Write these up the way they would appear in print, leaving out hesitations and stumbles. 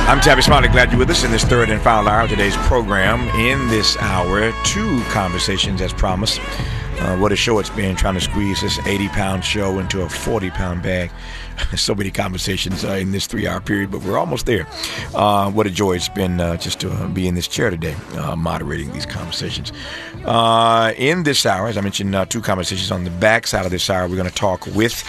I'm Tabby Smiley. Glad you're with us in this third and final hour of today's program. In this hour, two conversations as promised. What a show it's been, trying to squeeze this 80-pound show into a 40-pound bag. So many conversations in this 3-hour period, but we're almost there. What a joy it's been just to be in this chair today, moderating these conversations. In this hour, as I mentioned, two conversations. On the back side of this hour, we're going to talk with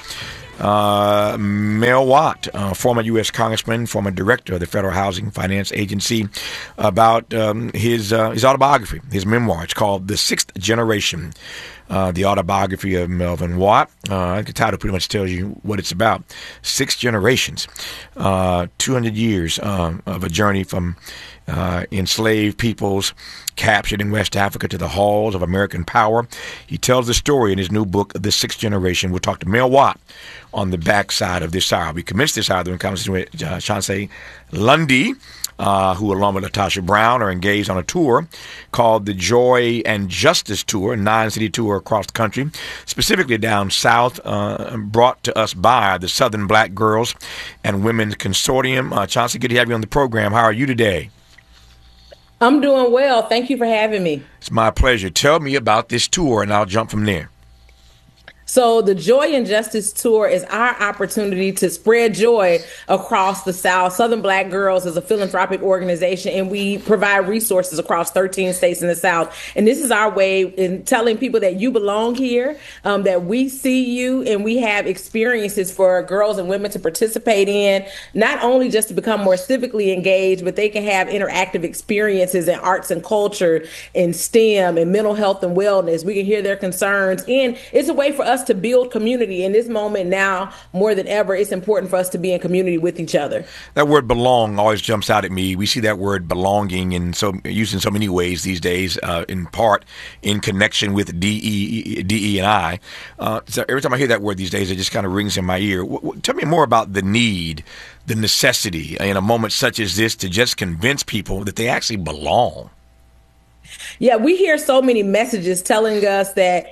Mel Watt, former U.S. Congressman, former director of the Federal Housing Finance Agency, about his autobiography, his memoir. It's called The Sixth Generation, the autobiography of Melvin Watt. The title pretty much tells you what it's about. 6 generations, 200 years of a journey from enslaved peoples captured in West Africa to the halls of American power. He tells the story in his new book, The Sixth Generation. We'll talk to Mel Watt on the backside of this hour. We commenced this hour in conversation with Chauncey Lundy, who, along with Latasha Brown, are engaged on a tour called the Joy and Justice Tour, a 9-city tour across the country, specifically down south, brought to us by the Southern Black Girls and Women's Consortium. Chauncey, good to have you on the program. How are you today? I'm doing well. Thank you for having me. It's my pleasure. Tell me about this tour, and I'll jump from there. So the Joy and Justice Tour is our opportunity to spread joy across the South. Southern Black Girls is a philanthropic organization, and we provide resources across 13 states in the South. And this is our way in telling people that you belong here, that we see you, and we have experiences for girls and women to participate in, not only just to become more civically engaged, but they can have interactive experiences in arts and culture, in STEM, and mental health and wellness. We can hear their concerns, and it's a way for us to build community. In this moment now, more than ever, it's important for us to be in community with each other. That word belong always jumps out at me. We see that word belonging used in so many ways these days, in part in connection with DE&I. So every time I hear that word these days, it just kind of rings in my ear. Tell me more about the need, the necessity in a moment such as this to just convince people that they actually belong. Yeah, we hear so many messages telling us that,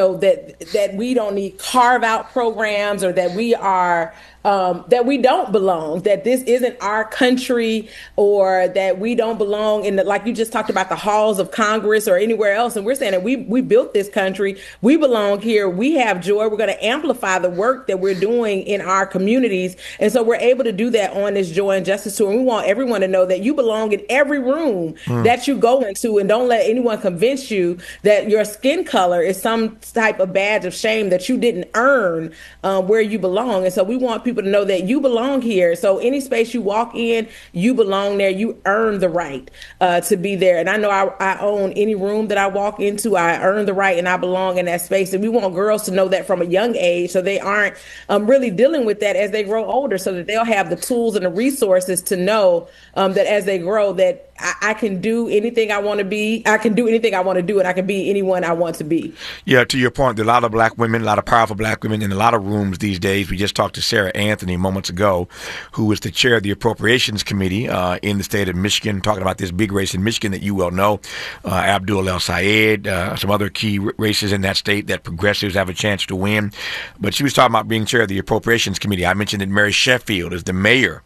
that we don't need carve out programs, or that we are that we don't belong, that this isn't our country, or that we don't belong in like you just talked about, the halls of Congress or anywhere else. And we're saying that we built this country. We belong here. We have joy. We're going to amplify the work that we're doing in our communities. And so we're able to do that on this Joy and Justice Tour. And we want everyone to know that you belong in every room that you go into, and don't let anyone convince you that your skin color is some type of badge of shame, that you didn't earn where you belong. And so we want people to know that you belong here. So any space you walk in, you belong there. You earn the right to be there. And I know I own any room that I walk into. I earn the right, and I belong in that space. And we want girls to know that from a young age, so they aren't really dealing with that as they grow older, so that they'll have the tools and the resources to know that as they grow, that I can do anything I want to be. I can do anything I want to do, and I can be anyone I want to be. Yeah, to your point, there are a lot of black women, a lot of powerful black women in a lot of rooms these days. We just talked to Sarah Anthony moments ago, who is the chair of the Appropriations Committee in the state of Michigan, talking about this big race in Michigan that you well know, Abdul El-Sayed, some other key races in that state that progressives have a chance to win. But she was talking about being chair of the Appropriations Committee. I mentioned that Mary Sheffield is the mayor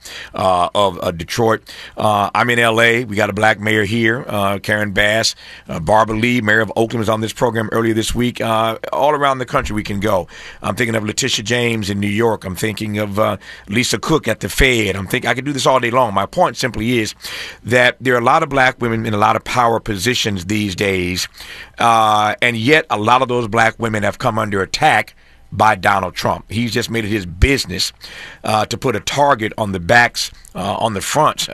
of Detroit. I'm in L.A. We got a black mayor here, Karen Bass. Barbara Lee, mayor of Oakland, was on this program earlier this week. All around the country we can go. I'm thinking of Letitia James in New York. I'm thinking of Lisa Cook at the Fed. I could do this all day long. My point simply is that there are a lot of black women in a lot of power positions these days, and yet a lot of those black women have come under attack by Donald Trump. He's just made it his business to put a target on the backs, on the front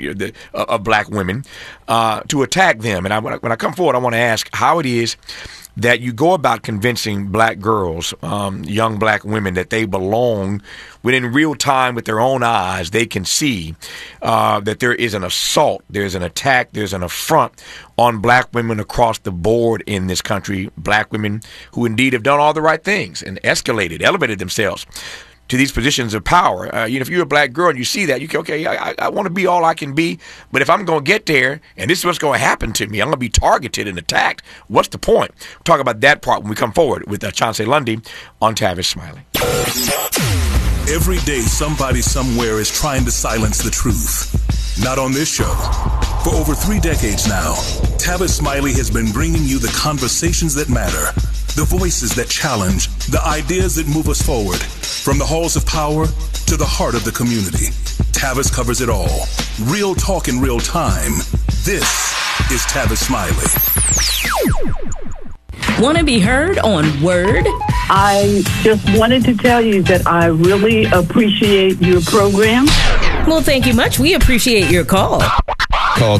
of black women, to attack them. And when I come forward, I want to ask how it is that you go about convincing black girls, young black women, that they belong, when in real time with their own eyes they can see that there is an assault, there's an attack, there's an affront on black women across the board in this country, black women who indeed have done all the right things and elevated themselves to these positions of power. If you're a black girl and you see that, you go, okay, I want to be all I can be, but if I'm going to get there and this is what's going to happen to me, I'm going to be targeted and attacked, what's the point? We'll talk about that part when we come forward with Chauncey Lundy on Tavis Smiley. Every day, somebody somewhere is trying to silence the truth. Not on this show. For over 3 decades now, Tavis Smiley has been bringing you the conversations that matter, the voices that challenge, the ideas that move us forward. From the halls of power to the heart of the community, Tavis covers it all. Real talk in real time. This is Tavis Smiley. Want to be heard on Word? I just wanted to tell you that I really appreciate your program. Well, thank you much. We appreciate your call. Call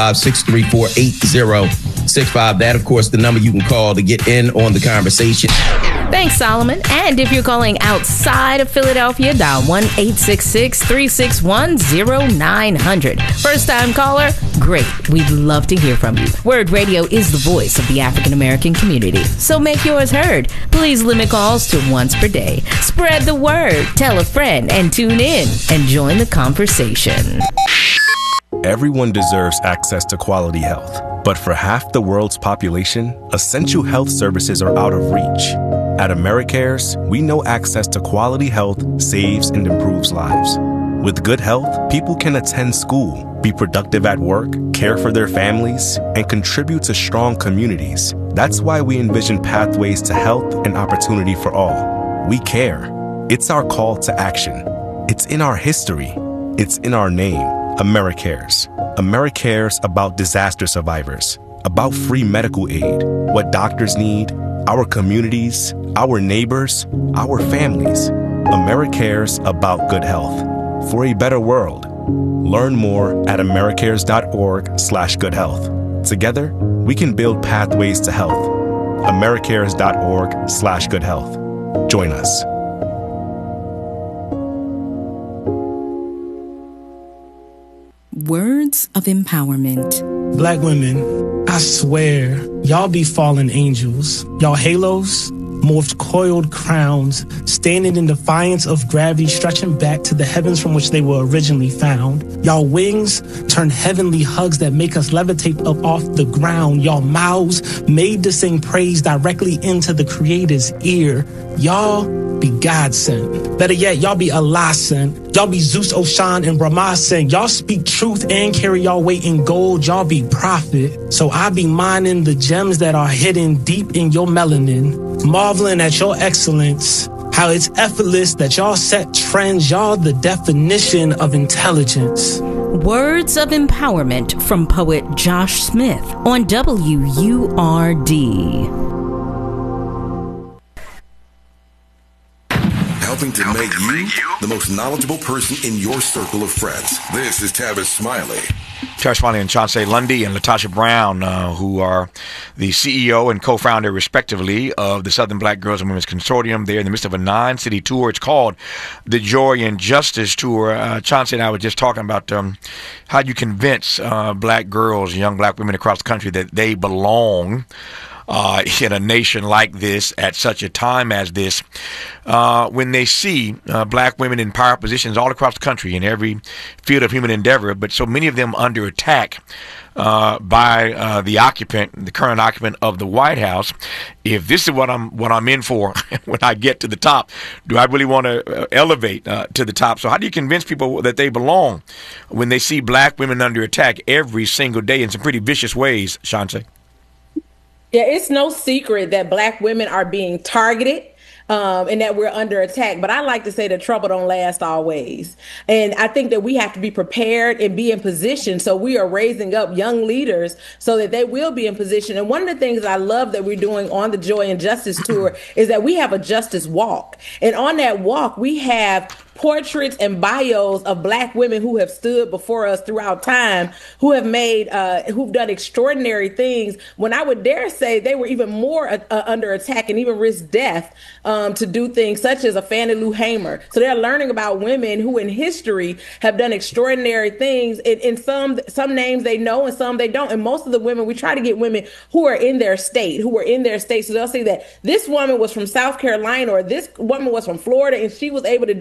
215-634-8065. That, of course, the number you can call to get in on the conversation. Thanks, Solomon. And if you're calling outside of Philadelphia, dial 1-866-361-0900. First-time caller? Great. We'd love to hear from you. Word Radio is the voice of the African-American community. So make yours heard. Please limit calls to once per day. Spread the word. Tell a friend and tune in and join the conversation. Everyone deserves access to quality health. But for half the world's population, essential health services are out of reach. At AmeriCares, we know access to quality health saves and improves lives. With good health, people can attend school, be productive at work, care for their families, and contribute to strong communities. That's why we envision pathways to health and opportunity for all. We care. It's our call to action. It's in our history. It's in our name. AmeriCares. AmeriCares about disaster survivors, about free medical aid, what doctors need, our communities, our neighbors, our families. AmeriCares about good health. For a better world. Learn more at americares.org/goodhealth. Together, we can build pathways to health. americares.org/goodhealth. Join us. Words of empowerment. Black women, I swear, y'all be fallen angels. Y'all halos, morphed coiled crowns, standing in defiance of gravity, stretching back to the heavens from which they were originally found. Y'all wings turn heavenly hugs that make us levitate up off the ground. Y'all mouths made to sing praise directly into the Creator's ear. Y'all be God sent. Better yet, y'all be Allah sent. Y'all be Zeus, Oshan, and Brahma sent. Y'all speak truth and carry y'all weight in gold. Y'all be prophet. So I be mining the gems that are hidden deep in your melanin, marveling at your excellence, how it's effortless that y'all set trends. Y'all the definition of intelligence. Words of empowerment from poet Josh Smith on WURD. Helping to make you the most knowledgeable person in your circle of friends. This is Tavis Smiley. Tavis Smiley and Chauncey Lundy and Latasha Brown, who are the CEO and co-founder, respectively, of the Southern Black Girls and Women's Consortium. They're in the midst of a 9-city tour. It's called the Joy and Justice Tour. Chauncey and I were just talking about how you convince black girls, young black women across the country that they belong in a nation like this at such a time as this, when they see black women in power positions all across the country in every field of human endeavor, but so many of them under attack by the current occupant of the White House. If this is what I'm in for when I get to the top, do I really want to elevate to the top? So how do you convince people that they belong when they see black women under attack every single day in some pretty vicious ways, Chauncey? Yeah, it's no secret that black women are being targeted and that we're under attack. But I like to say that trouble don't last always. And I think that we have to be prepared and be in position. So we are raising up young leaders so that they will be in position. And one of the things I love that we're doing on the Joy and Justice Tour is that we have a justice walk. And on that walk, we have portraits and bios of black women who have stood before us throughout time, who have who've done extraordinary things, when I would dare say they were even more under attack and even risk death to do things such as a Fannie Lou Hamer. So they're learning about women who in history have done extraordinary things. And some names they know and some they don't. And most of the women, we try to get women who are in their state. So they'll say that this woman was from South Carolina or this woman was from Florida and she was able to do this.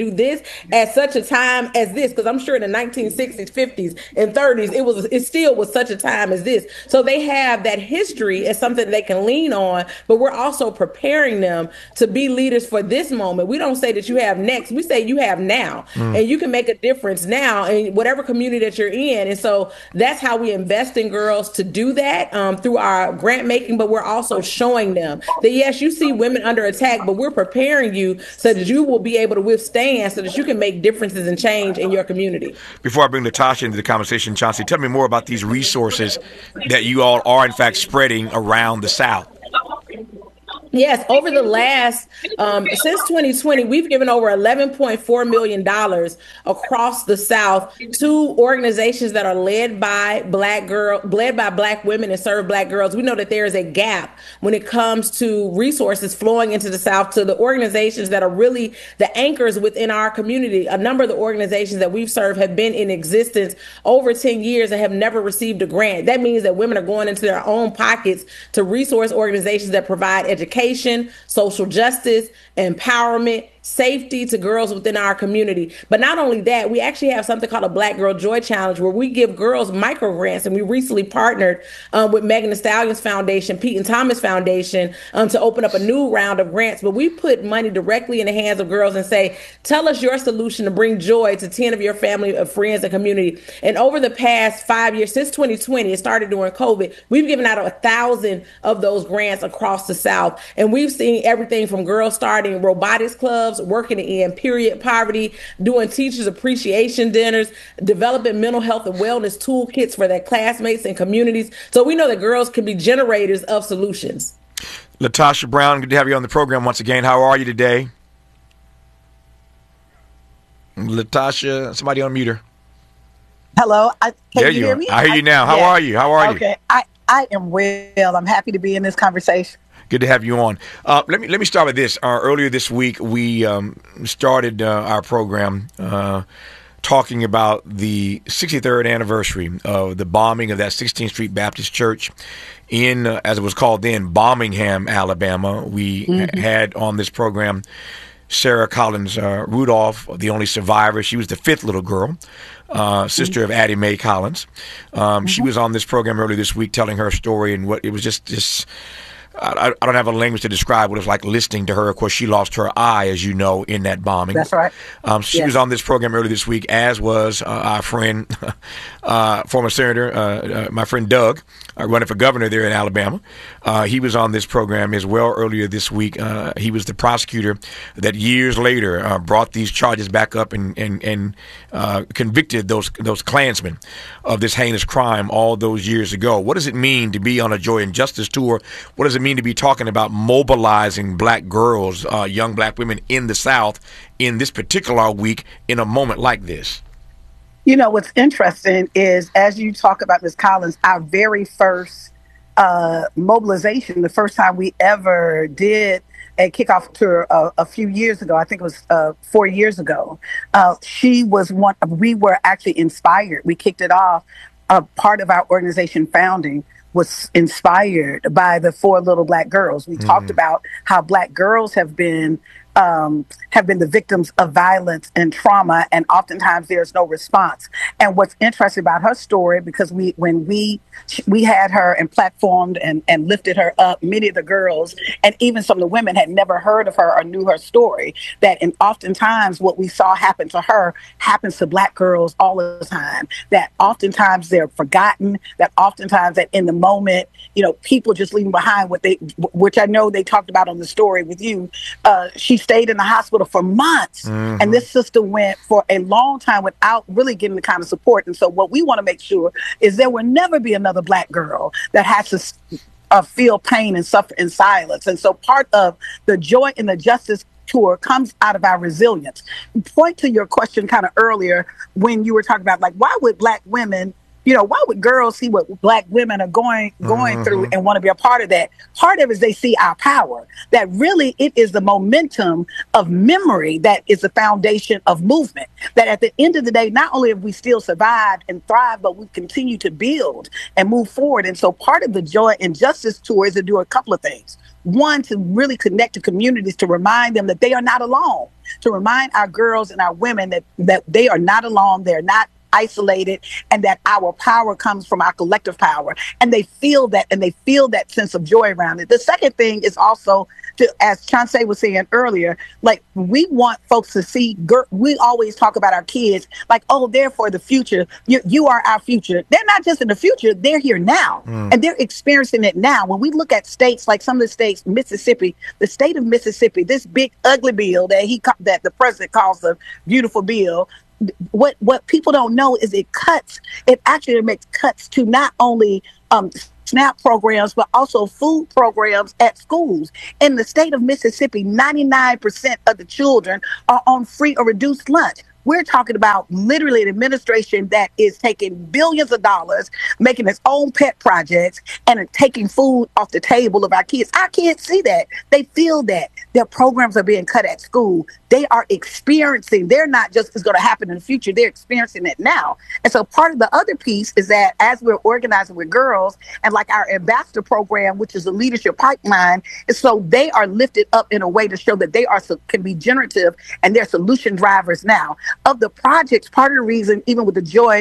at such a time as this, because I'm sure in the 1960s, 50s, and 30s, it still was such a time as this. So they have that history as something they can lean on, but we're also preparing them to be leaders for this moment. We don't say that you have next, we say you have now, and you can make a difference now in whatever community that you're in. And so that's how we invest in girls to do that through our grant making, but we're also showing them that yes, you see women under attack, but we're preparing you so that you will be able to withstand, so that you can make differences and change in your community. Before I bring Latasha into the conversation, Chauncey, tell me more about these resources that you all are in fact spreading around the South. Yes, over the last, since 2020, we've given over $11.4 million across the South to organizations that are led by Black women and serve Black girls. We know that there is a gap when it comes to resources flowing into the South to the organizations that are really the anchors within our community. A number of the organizations that we've served have been in existence over 10 years and have never received a grant. That means that women are going into their own pockets to resource organizations that provide education, social justice, empowerment, safety to girls within our community. But not only that, we actually have something called a Black Girl Joy Challenge, where we give girls micro grants. And we recently partnered with Megan Thee Stallion's foundation, Pete and Thomas Foundation, to open up a new round of grants. But we put money directly in the hands of girls and say, tell us your solution to bring joy to 10 of your family, of friends, and community. And over the past 5 years, since 2020, it started during COVID, we've given out 1,000 of those grants across the South. And we've seen everything from girls starting robotics clubs, working in period poverty, doing teachers appreciation dinners, developing mental health and wellness toolkits for their classmates and communities. So we know that girls can be generators of solutions. Latasha Brown, good to have you on the program once again. How are you today? Latasha, somebody unmute her. Hello, can there you hear me? I hear you now. How are you? How are you? Okay, I am well. I'm happy to be in this conversation. Good to have you on. Let me start with this. Earlier this week, we started our program talking about the 63rd anniversary of the bombing of that 16th Street Baptist Church in, as it was called then, Birmingham, Alabama. We had on this program Sarah Collins Rudolph, the only survivor. She was the fifth little girl, sister of Addie Mae Collins. She was on this program earlier this week telling her story, and what it was just I don't have a language to describe what it was like listening to her. Of course, she lost her eye, as you know, in that bombing. That's right. She was on this program earlier this week, as was our friend, former Senator, my friend Doug, running for governor there in Alabama. He was on this program as well earlier this week. He was the prosecutor that years later brought these charges back up and convicted those Klansmen of this heinous crime all those years ago. What does it mean to be on a Joy and Justice tour? What does it mean to be talking about mobilizing Black girls, young Black women in the South in this particular week in a moment like this? You know, what's interesting is, as you talk about, Ms. Collins, our very first mobilization, the first time we ever did a kickoff tour a few years ago, I think it was 4 years ago, she was we were actually inspired. We kicked it off. Part of our organization founding was inspired by the 4 little Black girls. We talked about how Black girls have been the victims of violence and trauma, and oftentimes there's no response. And what's interesting about her story, because when we had her and platformed and lifted her up, many of the girls and even some of the women had never heard of her or knew her story. And oftentimes what we saw happen to her happens to Black girls all the time. That oftentimes they're forgotten. That oftentimes that in the moment, you know, people just leaving behind which I know they talked about on the story with you. She stayed in the hospital for months, and this sister went for a long time without really getting the kind of support. And so what we want to make sure is there will never be another Black girl that has to feel pain and suffer in silence. And so part of the Joy in the Justice tour comes out of our resilience. Point to your question kind of earlier when you were talking about, like, why would Black women, you know, why would girls see what Black women are going through and want to be a part of that? Part of it is they see our power, that really it is the momentum of memory that is the foundation of movement. That at the end of the day, not only have we still survived and thrived, but we continue to build and move forward. And so part of the Joy and Justice tour is to do a couple of things. One, to really connect to communities, to remind them that they are not alone. to remind our girls and our women that they are not alone. They're not isolated, and that our power comes from our collective power, and they feel that, and they feel that sense of joy around it. The second thing is also to, as Chauncey was saying earlier, like we want folks to see, we always talk about our kids like, oh, they're for the future. You are our future. They're not just in the future, they're here now, and they're experiencing it now. When we look at states like some of the states, Mississippi, the state of Mississippi, this big ugly bill that the president calls the beautiful bill, what people don't know is it actually makes cuts to not only SNAP programs, but also food programs at schools. In the state of Mississippi, 99% of the children are on free or reduced lunch. We're talking about literally an administration that is taking billions of dollars, making its own pet projects, and taking food off the table of our kids. Our kids see that. They feel that. Their programs are being cut at school. They are experiencing, they're not just it's going to happen in the future, they're experiencing it now. And so part of the other piece is that as we're organizing with girls, and like our ambassador program, which is a leadership pipeline, is so they are lifted up in a way to show that they can be generative and they're solution drivers now. Of the projects, part of the reason, even with the Joy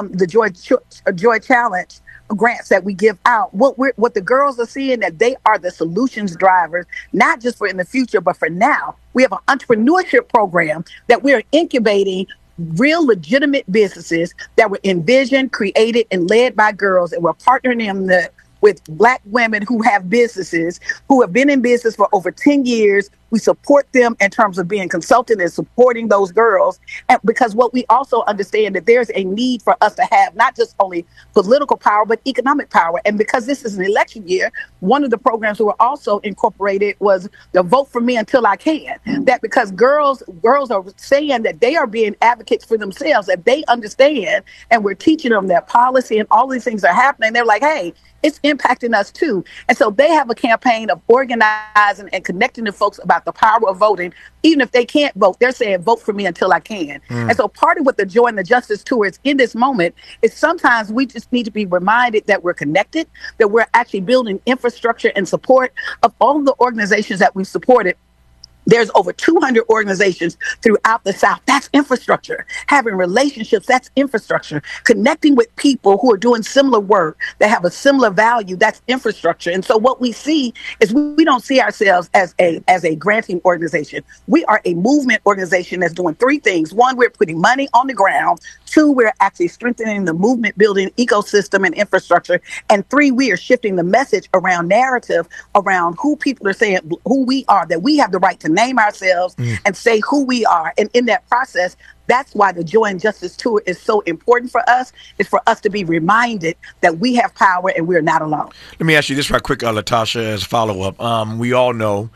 Challenge grants that we give out, what the girls are seeing, that they are the solutions drivers, not just for in the future, but for now. We have an entrepreneurship program that we're incubating real legitimate businesses that were envisioned, created, and led by girls, and we're partnering them with Black women who have businesses, who have been in business for over 10 years. We support them in terms of being consultant and supporting those girls. And because what we also understand that there's a need for us to have not just only political power, but economic power. And because this is an election year, one of the programs that were also incorporated was the Vote for Me Until I Can. That because girls are saying that they are being advocates for themselves, that they understand, and we're teaching them that policy and all these things are happening. They're like, hey, it's impacting us too. And so they have a campaign of organizing and connecting to folks about the power of voting. Even if they can't vote, they're saying, vote for me until I can. And so part of what the Joy and the Justice Tour is in this moment is sometimes we just need to be reminded that we're connected, that we're actually building infrastructure and support of all of the organizations that we've supported. There's over 200 organizations throughout the South. That's infrastructure. Having relationships, that's infrastructure. Connecting with people who are doing similar work, that have a similar value, that's infrastructure. And so what we see is we don't see ourselves as a granting organization. We are a movement organization that's doing three things. One, we're putting money on the ground. Two, we're actually strengthening the movement building ecosystem and infrastructure. And three, we are shifting the message around narrative, around who people are saying, who we are, that we have the right to name ourselves and say who we are. And in that process, that's why the Joy and Justice Tour is so important for us, is for us to be reminded that we have power and we're not alone. Let me ask you this right quick, Latasha, as a follow-up. We all know,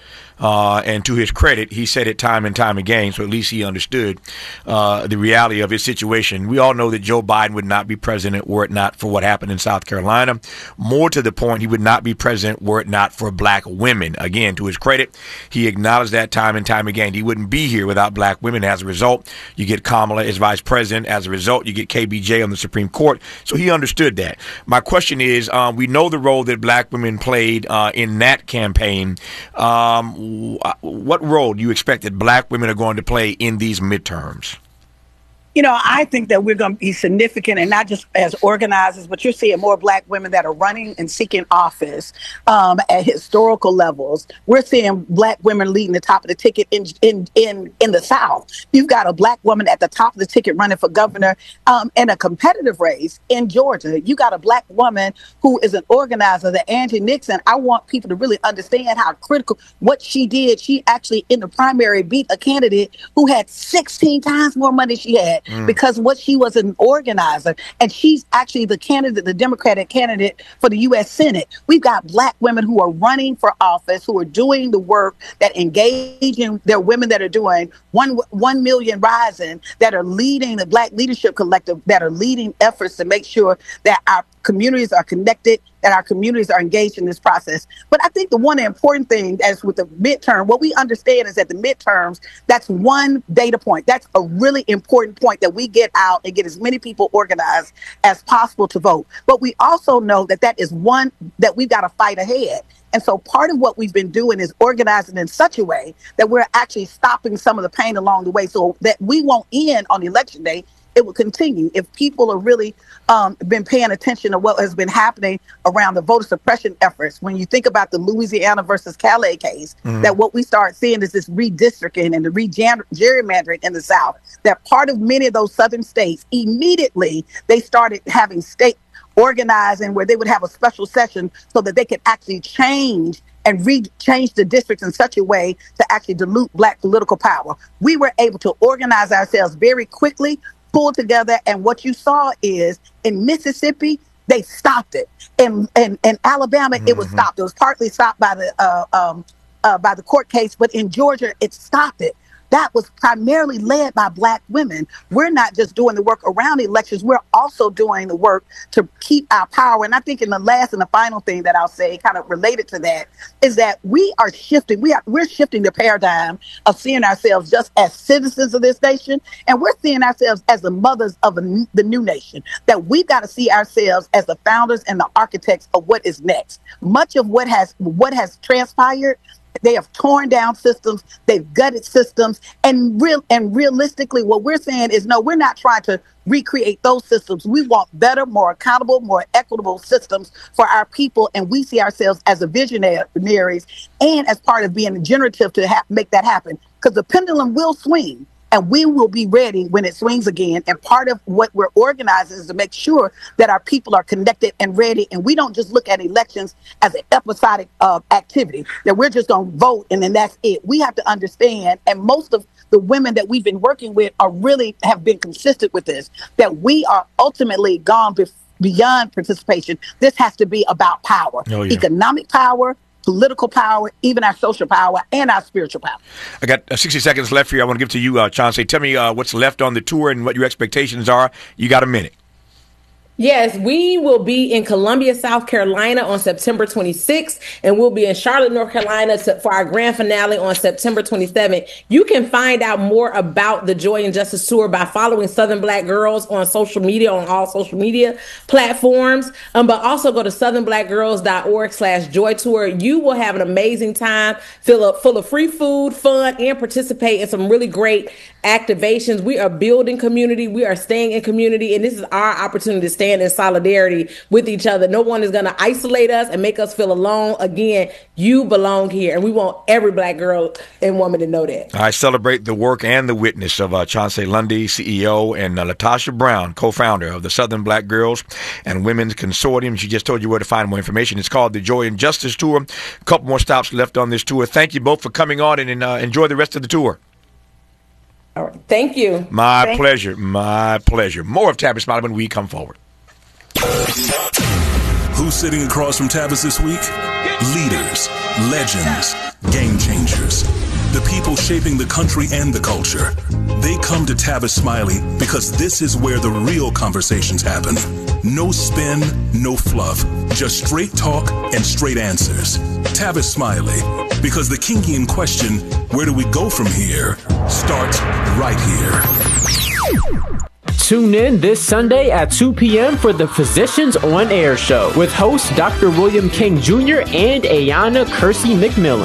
and to his credit, he said it time and time again, so at least he understood the reality of his situation. We all know that Joe Biden would not be president were it not for what happened in South Carolina. More to the point, he would not be president were it not for Black women. Again, to his credit, he acknowledged that time and time again. He wouldn't be here without Black women. As a result, you get Kamala as vice president. As a result, you get KBJ on the Supreme Court. So he understood that. My question is, we know the role that Black women played in that campaign. What role do you expect that Black women are going to play in these midterms? You know, I think that we're going to be significant, and not just as organizers, but you're seeing more Black women that are running and seeking office at historical levels. We're seeing Black women leading the top of the ticket in the South. You've got a Black woman at the top of the ticket running for governor in a competitive race in Georgia. You got a Black woman who is an organizer, the Angie Nixon. I want people to really understand how critical what she did. She actually in the primary beat a candidate who had 16 times more money she had. Because what she was an organizer, and she's actually the candidate, the Democratic candidate for the U.S. Senate. We've got Black women who are running for office, who are doing the work, that engaging. There are women that are doing 1 Million Rising, that are leading the Black Leadership Collective, that are leading efforts to make sure that communities are connected, that our communities are engaged in this process. But I think the one important thing, as with the midterm, what we understand is that the midterms, that's one data point. That's a really important point, that we get out and get as many people organized as possible to vote. But we also know that that is one that we've got to fight ahead. And so part of what we've been doing is organizing in such a way that we're actually stopping some of the pain along the way, so that we won't end on election day. It will continue if people are really been paying attention to what has been happening around the voter suppression efforts. When you think about the Louisiana versus Calais case, that what we start seeing is this redistricting and the gerrymandering in the South, that part of many of those southern states, immediately they started having state organizing where they would have a special session so that they could actually change and change the districts in such a way to actually dilute Black political power. We were able to organize ourselves very quickly, pull together, and what you saw is in Mississippi, they stopped it. In Alabama, it was stopped. It was partly stopped by the court case, but in Georgia, it stopped it. That was primarily led by Black women. We're not just doing the work around elections, we're also doing the work to keep our power. And I think in the last and the final thing that I'll say, kind of related to that, is that we are shifting. We're shifting the paradigm of seeing ourselves just as citizens of this nation, and we're seeing ourselves as the mothers of the new nation, that we've got to see ourselves as the founders and the architects of what is next. Much of what has transpired, they have torn down systems, they've gutted systems, and realistically, what we're saying is, no, we're not trying to recreate those systems. We want better, more accountable, more equitable systems for our people, and we see ourselves as the visionaries and as part of being generative to make that happen, because the pendulum will swing. And we will be ready when it swings again. And part of what we're organizing is to make sure that our people are connected and ready. And we don't just look at elections as an episodic activity, that we're just going to vote and then that's it. We have to understand, and most of the women that we've been working with have been consistent with this, that we are ultimately gone beyond participation. This has to be about power, economic power, political power, even our social power, and our spiritual power. I got 60 seconds left here. I want to give to you, Chauncey. Tell me what's left on the tour and what your expectations are. You got a minute. Yes, we will be in Columbia, South Carolina on September 26th, and we'll be in Charlotte, North Carolina for our grand finale on September 27th. You can find out more about the Joy and Justice Tour by following Southern Black Girls on social media, on all social media platforms, but also go to southernblackgirls.org/joy tour. You will have an amazing time, full of free food, fun, and participate in some really great activations. We are building community. We are staying in community, and this is our opportunity to stand in solidarity with each other. No one is going to isolate us and make us feel alone. Again, you belong here, and we want every Black girl and woman to know that. I celebrate the work and the witness of Chauncey Lundy, CEO, and Latasha Brown, co-founder of the Southern Black Girls and Women's Consortium. She just told you where to find more information. It's called the Joy and Justice Tour. A couple more stops left on this tour. Thank you both for coming on, and enjoy the rest of the tour. All right. Thank you. My pleasure. My pleasure. More of Tavis Smiley when we come forward. Who's sitting across from Tavis this week? Leaders, legends, game changers. The people shaping the country and the culture. They come to Tavis Smiley because this is where the real conversations happen. No spin, no fluff. Just straight talk and straight answers. Tavis Smiley. Because the kinky question, where do we go from here, starts right here. Tune in this Sunday at 2 p.m. for the Physicians on Air show with host Dr. William King Jr. and Ayanna Kersey McMillan.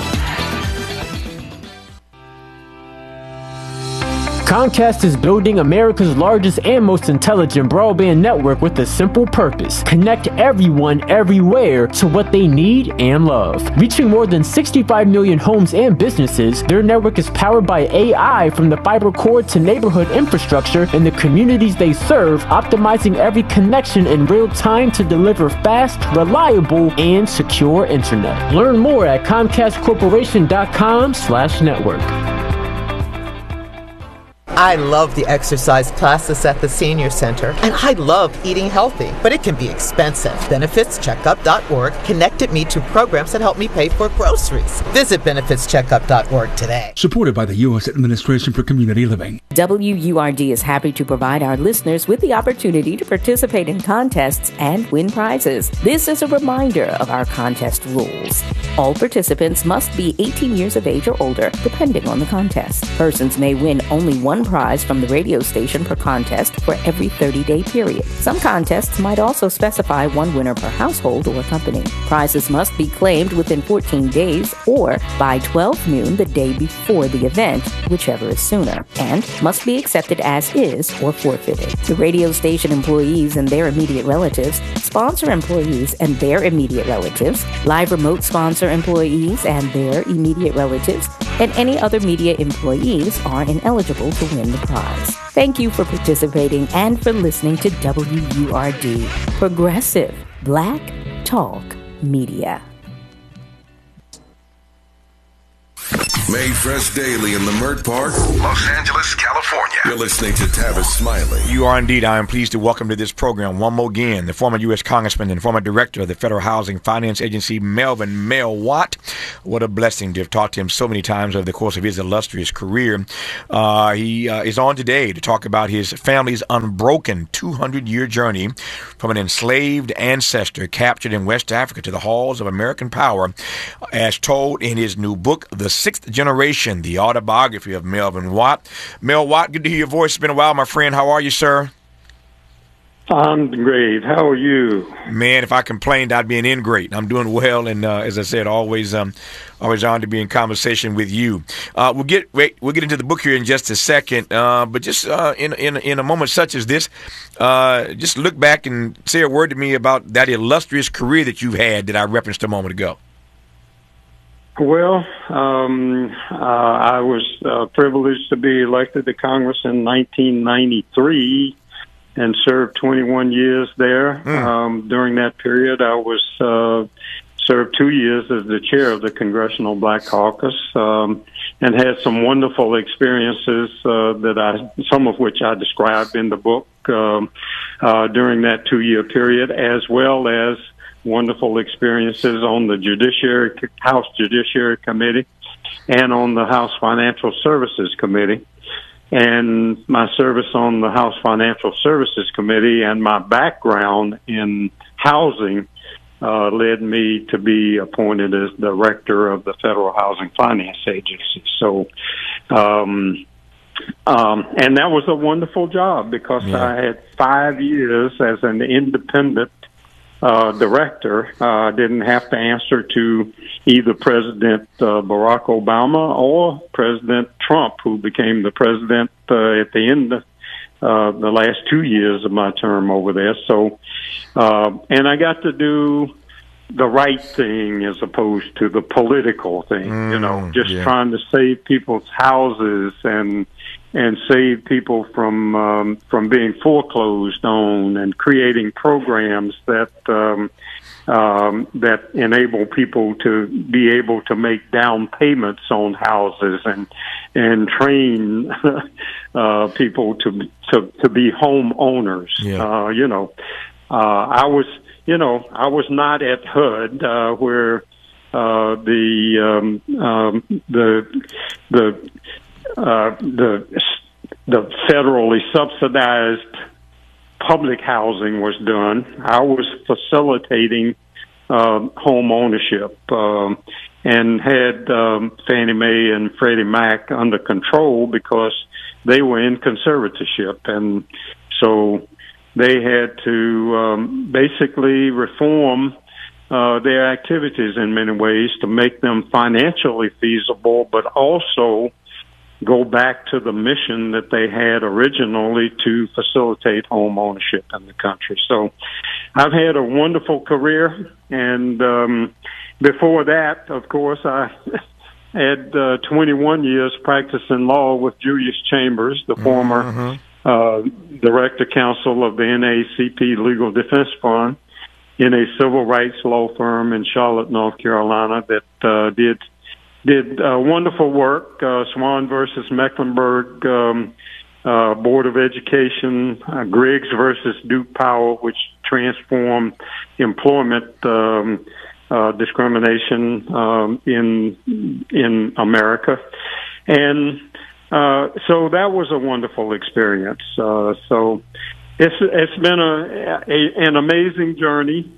Comcast is building America's largest and most intelligent broadband network with a simple purpose: connect everyone everywhere to what they need and love. Reaching more than 65 million homes and businesses, their network is powered by AI from the fiber core to neighborhood infrastructure in the communities they serve, optimizing every connection in real time to deliver fast, reliable, and secure internet. Learn more at ComcastCorporation.com/network. I love the exercise classes at the Senior Center, and I love eating healthy, but it can be expensive. BenefitsCheckup.org connected me to programs that help me pay for groceries. Visit BenefitsCheckup.org today. Supported by the U.S. Administration for Community Living. WURD is happy to provide our listeners with the opportunity to participate in contests and win prizes. This is a reminder of our contest rules. All participants must be 18 years of age or older, depending on the contest. Persons may win only one prize from the radio station per contest for every 30-day period. Some contests might also specify one winner per household or company. Prizes must be claimed within 14 days or by 12 noon the day before the event, whichever is sooner, and must be accepted as is or forfeited. The radio station employees and their immediate relatives, sponsor employees and their immediate relatives, live remote sponsor employees and their immediate relatives, and any other media employees are ineligible to win the prize. Thank you for participating and for listening to WURD, Progressive Black Talk Media. Made fresh daily in Leimert Park, Los Angeles, California. You're listening to Tavis Smiley. You are indeed. I am pleased to welcome to this program one more again the former U.S. Congressman and former Director of the Federal Housing Finance Agency, Melvin Mel Watt. What a blessing to have talked to him so many times over the course of his illustrious career. He is on today to talk about his family's unbroken 200-year journey from an enslaved ancestor captured in West Africa to the halls of American power, as told in his new book, The Sixth Generation, the autobiography of Melvin Watt. Mel Watt, good to hear your voice. It's been a while, my friend. How are you, sir? I'm great. How are you? Man, if I complained, I'd be an ingrate. I'm doing well, and as I said, always honored to be in conversation with you. We'll get into the book here in just a second, but just in a moment such as this, just look back and say a word to me about that illustrious career that you've had that I referenced a moment ago. Well, I was privileged to be elected to Congress in 1993 and served 21 years there. During that period, I was served 2 years as the chair of the Congressional Black Caucus, and had some wonderful experiences some of which I described in the book during that 2-year period, as well as wonderful experiences on the House Judiciary Committee and on the House Financial Services Committee. And my service on the House Financial Services Committee and my background in housing led me to be appointed as director of the Federal Housing Finance Agency. So, and that was a wonderful job because I had 5 years as an independent director. Didn't have to answer to either President Barack Obama or President Trump, who became the president at the end of the last 2 years of my term over there. So, and I got to do the right thing as opposed to the political thing, trying to save people's houses and save people from being foreclosed on, and creating programs that that enable people to be able to make down payments on houses, and train people to be homeowners. I was not at HUD where the federally subsidized public housing was done. I was facilitating home ownership and had Fannie Mae and Freddie Mac under control because they were in conservatorship, and so they had to basically reform their activities in many ways to make them financially feasible, but also go back to the mission that they had originally to facilitate home ownership in the country. So I've had a wonderful career, and before that, of course, I had 21 years practicing law with Julius Chambers, the former director counsel of the NAACP Legal Defense Fund, in a civil rights law firm in Charlotte, North Carolina, that did wonderful work. Swan versus Mecklenburg Board of Education, Griggs versus Duke Power, which transformed employment discrimination in America. And so that was a wonderful experience. So it's been an amazing journey.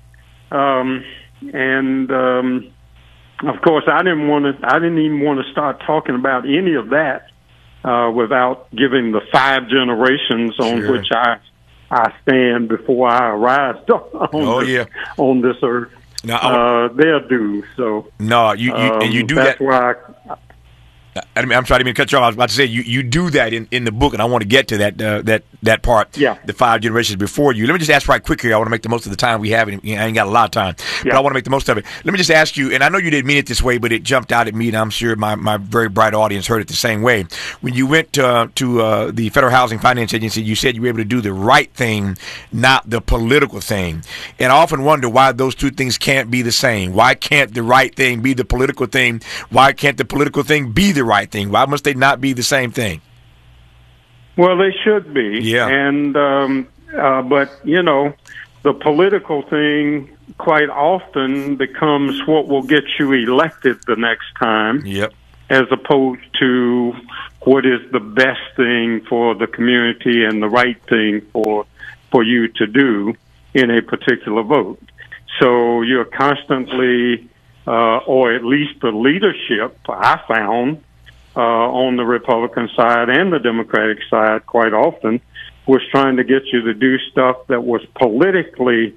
Of course, I didn't even want to start talking about any of that without giving the 5 generations on which I stand before I arrived on this earth. Their due. So you do that's that. Why I'm sorry, I didn't mean to cut you off. I was about to say you do that in the book, and I want to get to that part. Yeah. The 5 generations before you. Let me just ask right quick here. I want to make the most of the time we have. I ain't got a lot of time, but I want to make the most of it. Let me just ask you, and I know you didn't mean it this way, but it jumped out at me, and I'm sure my very bright audience heard it the same way. When you went to the Federal Housing Finance Agency, you said you were able to do the right thing, not the political thing. And I often wonder why those two things can't be the same. Why can't the right thing be the political thing? Why can't the political thing be the right thing? Why must they not be the same thing? Well, they should be. Yeah. And but the political thing quite often becomes what will get you elected the next time. Yep. As opposed to what is the best thing for the community and the right thing for you to do in a particular vote. So you're constantly, or at least the leadership, I found, on the Republican side and the Democratic side quite often, was trying to get you to do stuff that was politically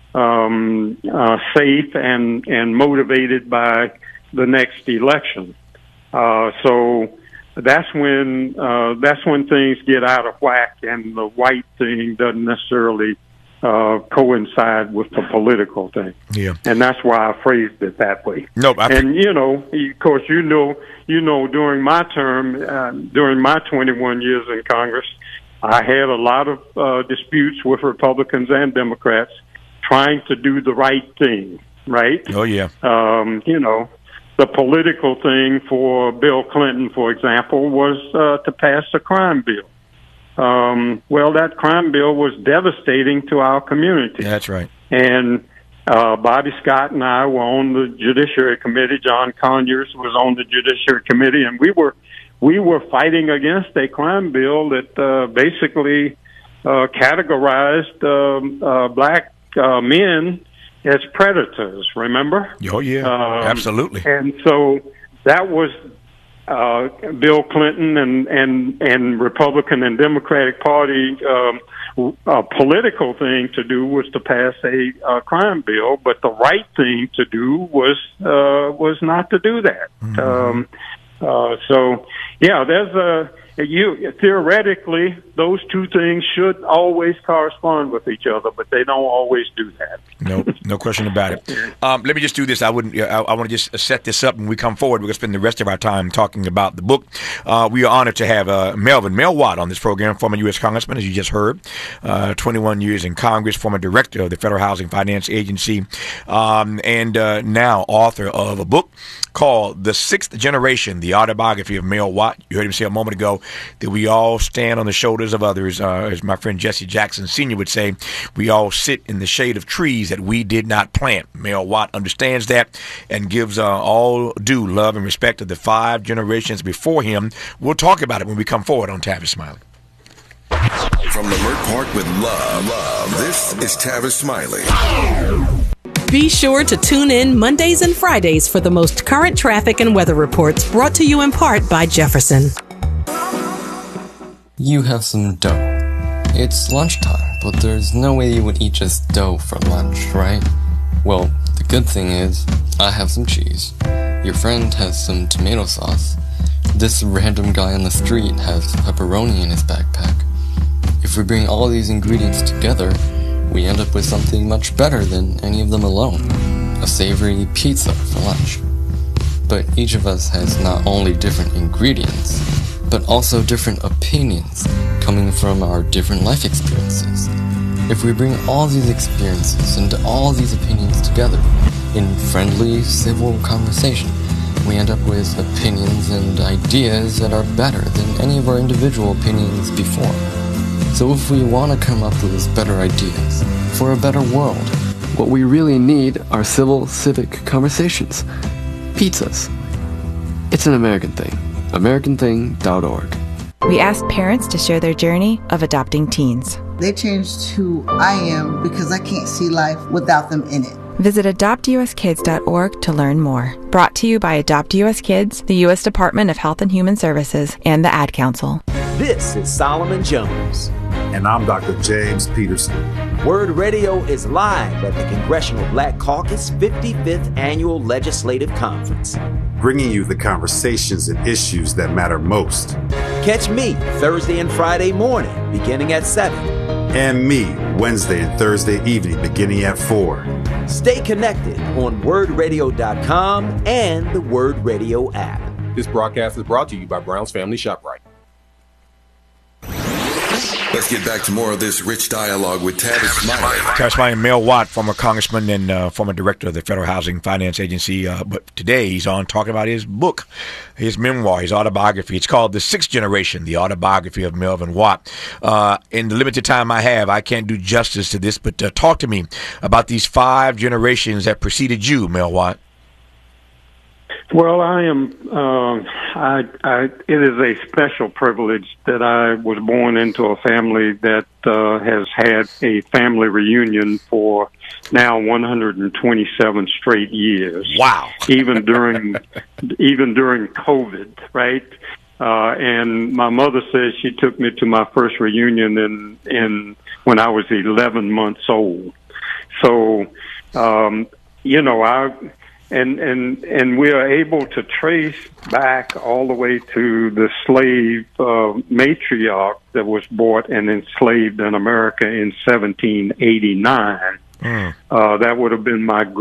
safe and motivated by the next election. So that's when things get out of whack, and the right thing doesn't necessarily coincide with the political thing. Yeah. And that's why I phrased it that way. No, and of course, during my term, during my 21 years in Congress, I had a lot of disputes with Republicans and Democrats trying to do the right thing, right? Oh, yeah. The political thing for Bill Clinton, for example, was to pass a crime bill. Well, that crime bill was devastating to our community. Yeah, that's right. And Bobby Scott and I were on the Judiciary Committee. John Conyers was on the Judiciary Committee, and we were fighting against a crime bill that basically categorized black men as predators. Remember? Oh yeah, absolutely. And so that was Bill Clinton and Republican and Democratic Party political thing to do was to pass a crime bill, but the right thing to do was not to do that. Mm-hmm. So yeah, there's theoretically those two things should always correspond with each other, but they don't always do that. No question about it. Let me just do this. I want to just set this up. When we come forward, we're going to spend the rest of our time talking about the book. We are honored to have Mel Watt on this program, former U.S. Congressman, as you just heard, 21 years in Congress, former director of the Federal Housing Finance Agency, and now author of a book called The Sixth Generation, the autobiography of Mel Watt. You heard him say a moment ago that we all stand on the shoulders of others. As my friend Jesse Jackson Sr. would say, we all sit in the shade of trees that we did not plant. Mel Watt understands that and gives all due love and respect to the 5 generations before him. We'll talk about it when we come forward on Tavis Smiley. From Leimert Park with love, this is Tavis Smiley. Be sure to tune in Mondays and Fridays for the most current traffic and weather reports, brought to you in part by Jefferson. You have some dough. It's lunchtime, but there's no way you would eat just dough for lunch, right? Well, the good thing is, I have some cheese. Your friend has some tomato sauce. This random guy on the street has pepperoni in his backpack. If we bring all these ingredients together, we end up with something much better than any of them alone. A savory pizza for lunch. But each of us has not only different ingredients, but also different opinions coming from our different life experiences. If we bring all these experiences and all these opinions together in friendly, civil conversation, we end up with opinions and ideas that are better than any of our individual opinions before. So if we want to come up with better ideas for a better world, what we really need are civil, civic conversations. Pizzas. It's an American thing. AmericanThing.org. We asked parents to share their journey of adopting teens. They changed who I am because I can't see life without them in it. Visit AdoptUSKids.org to learn more. Brought to you by Adopt US Kids, the U.S. Department of Health and Human Services, and the Ad Council. This is Solomon Jones. And I'm Dr. James Peterson. Word Radio is live at the Congressional Black Caucus 55th Annual Legislative Conference, bringing you the conversations and issues that matter most. Catch me Thursday and Friday morning, beginning at 7. And me Wednesday and Thursday evening, beginning at 4. Stay connected on wordradio.com and the Word Radio app. This broadcast is brought to you by Brown's Family ShopRite. Let's get back to more of this rich dialogue with Tavis Smiley. Tavis Smiley and Mel Watt, former congressman and former director of the Federal Housing Finance Agency. But today he's on talking about his book, his memoir, his autobiography. It's called The Sixth Generation, The Autobiography of Melvin Watt. In the limited time I have, I can't do justice to this, but talk to me about these 5 generations that preceded you, Mel Watt. Well, I am. It is a special privilege that I was born into a family that has had a family reunion for now 127 straight years. Wow! Even during COVID, right? And my mother says she took me to my first reunion in when I was 11 months old. So, And we are able to trace back all the way to the slave matriarch that was bought and enslaved in America in 1789. That would have been my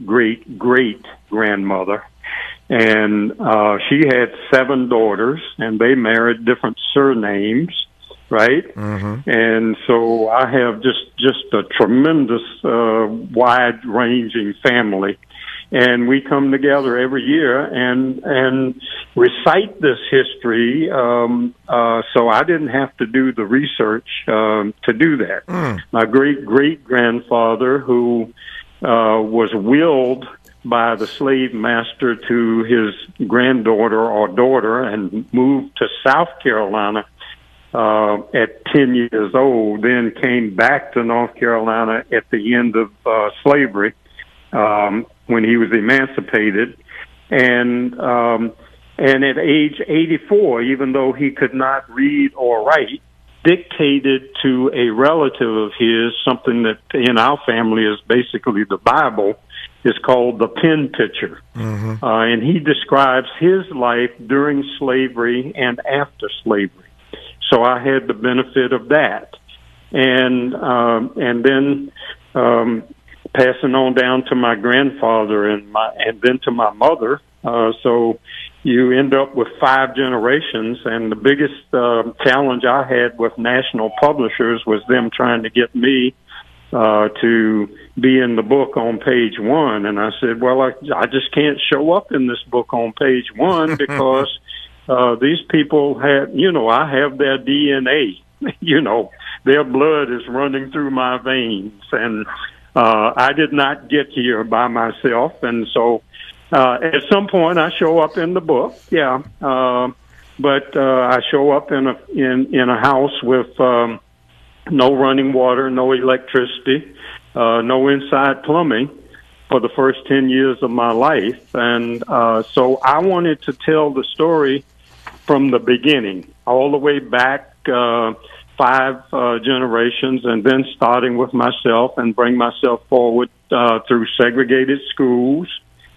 great-great-great-grandmother. And she had 7 daughters, and they married different surnames, right? Mm-hmm. And so I have just a tremendous wide-ranging family. And we come together every year and recite this history. So I didn't have to do the research to do that. My great-great-grandfather, who was willed by the slave master to his granddaughter or daughter and moved to South Carolina at 10 years old, then came back to North Carolina at the end of slavery. When he was emancipated, and at age 84, even though he could not read or write, dictated to a relative of his something that in our family is basically the Bible, is called the pen picture. Mm-hmm. And he describes his life during slavery and after slavery. So I had the benefit of that, and then. Passing on down to my grandfather and then to my mother. So you end up with 5 generations. And the biggest challenge I had with national publishers was them trying to get me to be in the book on page 1. And I said, well, I just can't show up in this book on page 1 because these people have, I have their DNA. Their blood is running through my veins. And I did not get here by myself, and so at some point I show up in the book, but I show up in a house with no running water, no electricity, no inside plumbing for the first 10 years of my life, and so I wanted to tell the story from the beginning, all the way back 5 generations, and then starting with myself and bring myself forward through segregated schools,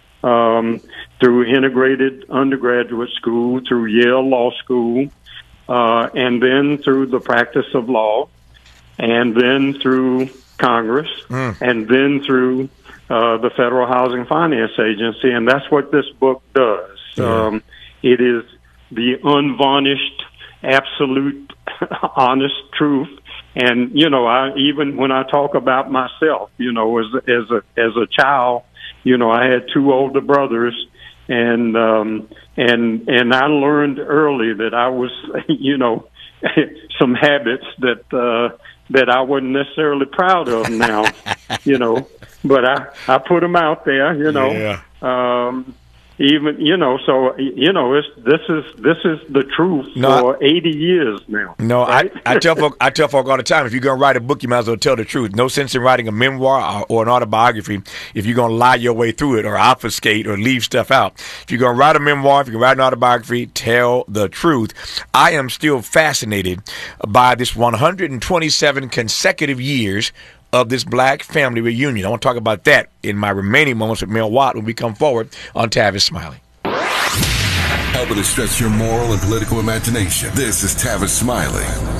through integrated undergraduate school, through Yale Law School, and then through the practice of law, and then through Congress, and then through the Federal Housing Finance Agency, and that's what this book does. Yeah. It is the unvarnished, absolute, honest truth. And I even when I talk about myself, as a child, I had 2 older brothers, and I learned early that I was, some habits that I wasn't necessarily proud of now, but I put them out there, Yeah. So this is the truth for 80 years now. No, right? I tell folk all the time, if you're gonna write a book, you might as well tell the truth. No sense in writing a memoir or an autobiography if you're gonna lie your way through it or obfuscate or leave stuff out. If you're gonna write a memoir, if you're gonna write an autobiography, tell the truth. I am still fascinated by this 127 consecutive years of this black family reunion. I want to talk about that in my remaining moments with Mel Watt when we come forward on Tavis Smiley. Helping to stretch your moral and political imagination. This is Tavis Smiley.